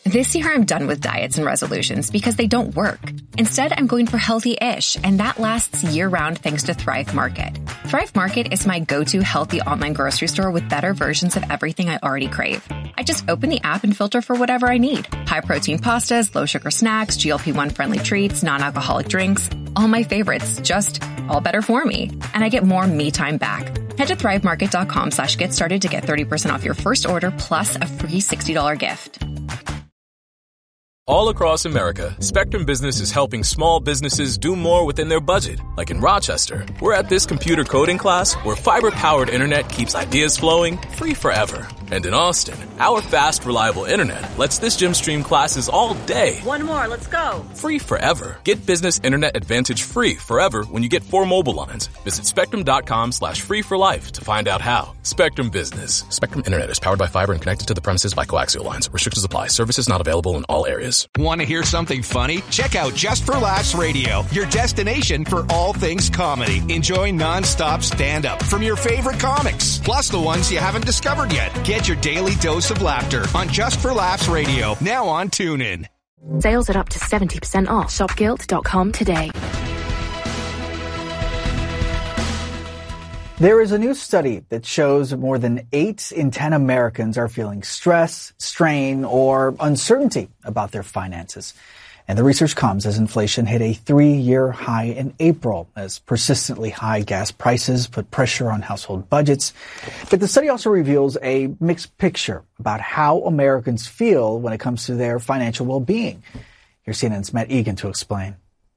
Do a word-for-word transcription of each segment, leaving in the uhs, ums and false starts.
This year, I'm done with diets and resolutions because they don't work. Instead, I'm going for healthy-ish, and that lasts year-round thanks to Thrive Market. Thrive Market is my go-to healthy online grocery store with better versions of everything I already crave. I just open the app and filter for whatever I need. High-protein pastas, low-sugar snacks, G L P one friendly treats, non-alcoholic drinks. All my favorites, just all better for me. And I get more me time back. Head to thrivemarket.com slash get started to get thirty percent off your first order plus a free sixty dollars gift. All across America, Spectrum Business is helping small businesses do more within their budget. Like in Rochester, we're at this computer coding class where fiber-powered internet keeps ideas flowing free forever. And in Austin, our fast, reliable internet lets this gym stream classes all day. One more, let's go. Free forever. Get Business Internet Advantage free forever when you get four mobile lines. Visit spectrum.com slash free for life to find out how. Spectrum Business. Spectrum Internet is powered by fiber and connected to the premises by coaxial lines. Restrictions apply. Services not available in all areas. Want to hear something funny? Check out Just for Laughs Radio, your destination for all things comedy. Enjoy nonstop stand-up from your favorite comics, plus the ones you haven't discovered yet. Get your daily dose of laughter on Just for Laughs Radio, now on TuneIn. Sales are up to seventy percent off. shop guilt dot com today. There is a new study that shows more than eight in ten Americans are feeling stress, strain, or uncertainty about their finances. And the research comes as inflation hit a three-year high in April, as persistently high gas prices put pressure on household budgets. But the study also reveals a mixed picture about how Americans feel when it comes to their financial well-being. Here's C N N's Matt Egan to explain.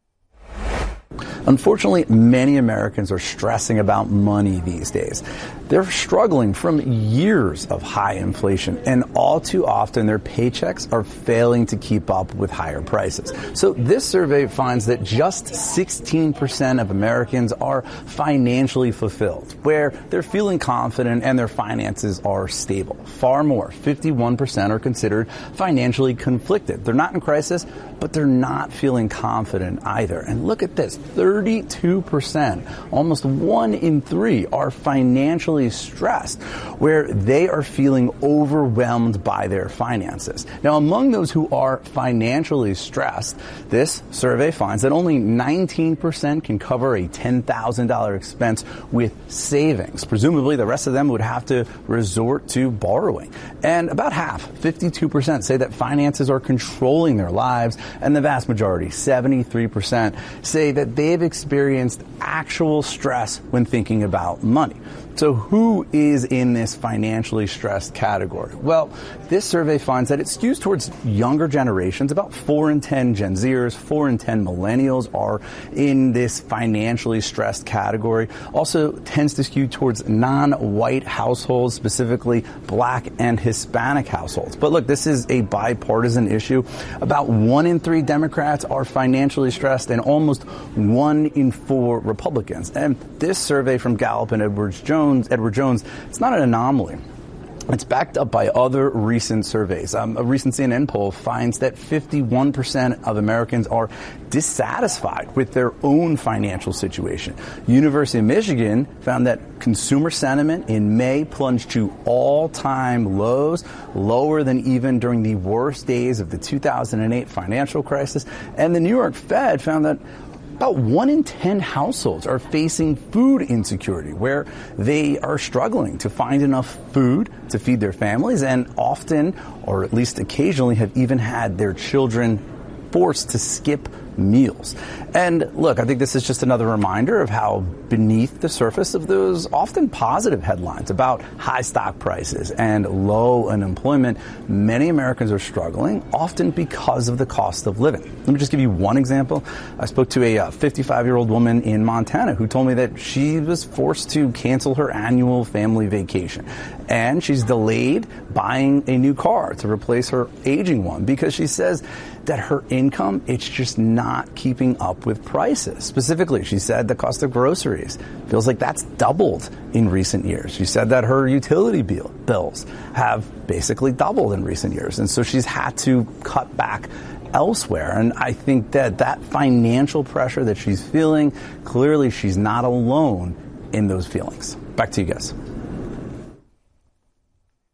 Unfortunately, many Americans are stressing about money these days. They're struggling from years of high inflation, and all too often their paychecks are failing to keep up with higher prices. So this survey finds that just sixteen percent of Americans are financially fulfilled, where they're feeling confident and their finances are stable. Far more, fifty-one percent are considered financially conflicted. They're not in crisis, but they're not feeling confident either. And look at this, thirty-two percent, almost one in three, are financially stressed, where they are feeling overwhelmed by their finances. Now, among those who are financially stressed, this survey finds that only nineteen percent can cover a ten thousand dollars expense with savings. Presumably, the rest of them would have to resort to borrowing. And about half, fifty-two percent, say that finances are controlling their lives, and the vast majority, seventy-three percent, say that they've experienced actual stress when thinking about money. So who is in this financially stressed category? Well, this survey finds that it skews towards younger generations. About four in ten Gen Zers, four in ten millennials are in this financially stressed category. Also tends to skew towards non-white households, specifically Black and Hispanic households. But look, this is a bipartisan issue. About one in three Democrats are financially stressed, and almost one in four Republicans. And this survey from Gallup and Edwards Jones Edward Jones, it's not an anomaly. It's backed up by other recent surveys. Um, a recent C N N poll finds that fifty-one percent of Americans are dissatisfied with their own financial situation. University of Michigan found that consumer sentiment in May plunged to all-time lows, lower than even during the worst days of the two thousand eight financial crisis. And the New York Fed found that about one in ten households are facing food insecurity, where they are struggling to find enough food to feed their families, and often, or at least occasionally, have even had their children forced to skip meals. And look, I think this is just another reminder of how beneath the surface of those often positive headlines about high stock prices and low unemployment, many Americans are struggling, often because of the cost of living. Let me just give you one example. I spoke to a fifty-five-year-old woman in Montana who told me that she was forced to cancel her annual family vacation. And she's delayed buying a new car to replace her aging one because she says that her income, it's just not keeping up with prices. Specifically, she said the cost of groceries feels like that's doubled in recent years. She said that her utility bill, bills have basically doubled in recent years. And so she's had to cut back elsewhere. And I think that that financial pressure that she's feeling, clearly she's not alone in those feelings. Back to you guys.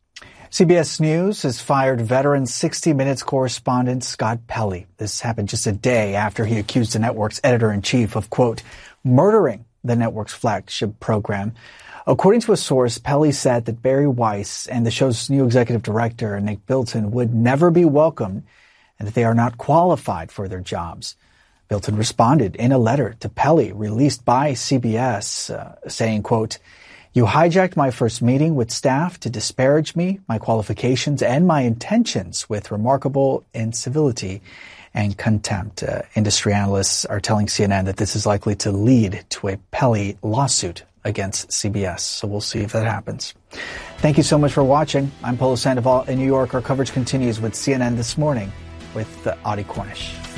C B S News has fired veteran sixty minutes correspondent Scott Pelley. This happened just a day after he accused the network's editor-in-chief of, quote, murdering the network's flagship program. According to a source, Pelley said that Barry Weiss and the show's new executive director, Nick Bilton, would never be welcomed and that they are not qualified for their jobs. Bilton responded in a letter to Pelley released by C B S, uh, saying, quote, you hijacked my first meeting with staff to disparage me, my qualifications, and my intentions with remarkable incivility and contempt. Uh, industry analysts are telling C N N that this is likely to lead to a Pelley lawsuit against C B S. So we'll see if that happens. Thank you so much for watching. I'm Polo Sandoval in New York. Our coverage continues with C N N This Morning with uh, Audie Cornish.